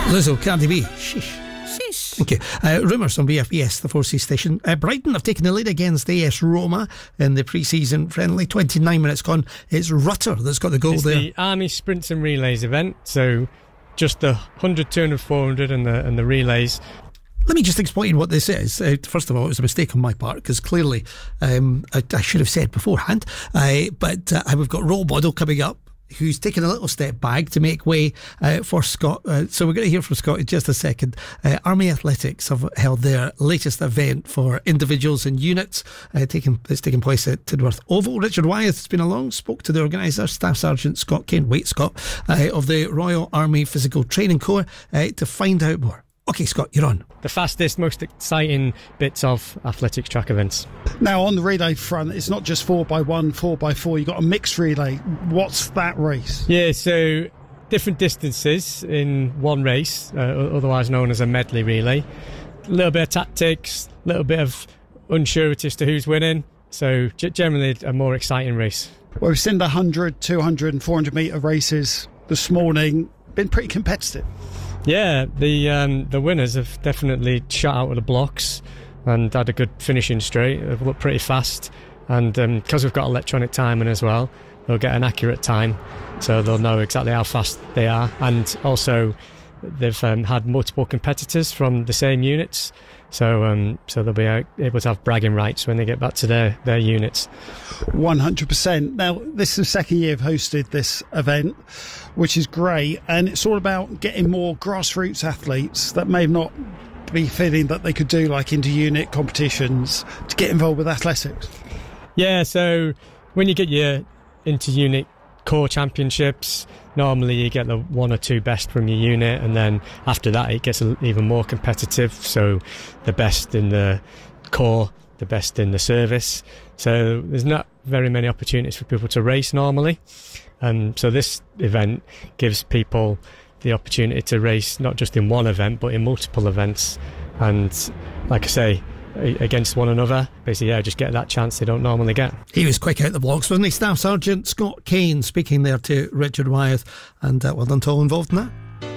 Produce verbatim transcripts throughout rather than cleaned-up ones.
Lizzo, Cardi B. Sheesh. Sheesh. Thank you. Uh, rumours on B F B S, the four C station. Uh, Brighton have taken the lead against A S Roma in the pre-season friendly. twenty-nine minutes gone. It's Rutter that's got the goal it's there. The Army Sprints and Relays event. So just the one hundred, two hundred, four hundred and the, and the relays. Let me just explain what this is. Uh, first of all, it was a mistake on my part because clearly um, I, I should have said beforehand. Uh, but uh, we've got role model coming up, who's taken a little step back to make way uh, for Scott. Uh, so we're going to hear from Scott in just a second. Uh, Army Athletics have held their latest event for individuals and units. Uh, taking, it's taking place at Tidworth Oval. Richard Wyeth has been along, spoke to the organiser, Staff Sergeant Scott Kane, wait Scott, uh, of the Royal Army Physical Training Corps uh, to find out more. OK, Scott, you're on. The fastest, most exciting bits of athletics track events. Now, on the relay front, it's not just four by one, four by four. You've got a mixed relay. What's that race? Yeah, so different distances in one race, uh, otherwise known as a medley relay. A little bit of tactics, a little bit of unsurety as to who's winning. So g- generally a more exciting race. Well, we've seen the one hundred, two hundred and four hundred metre races this morning. Been pretty competitive. Yeah, the um, the winners have definitely shot out of the blocks and had a good finishing straight. They've looked pretty fast, and because um, we've got electronic timing as well, they'll get an accurate time, so they'll know exactly how fast they are. And also, they've um, had multiple competitors from the same units, so um, so they'll be able to have bragging rights when they get back to their, their units. one hundred percent. Now, this is the second year I've hosted this event, which is great, and it's all about getting more grassroots athletes that may not be feeling that they could do like inter-unit competitions to get involved with athletics. Yeah, so when you get your inter-unit core championships, normally you get the one or two best from your unit, and then after that it gets even more competitive, so the best in the core, the best in the service. So there's not very many opportunities for people to race normally. Um, so this event gives people the opportunity to race not just in one event but in multiple events, and like I say, against one another. Basically, yeah, just get that chance they don't normally get. He was quick out the blocks, wasn't he? Staff Sergeant Scott Kane speaking there to Richard Wyeth, and uh, well done to all involved in that.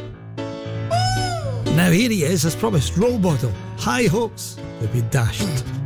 Now here he is, as promised, role model. High hopes, they've been dashed.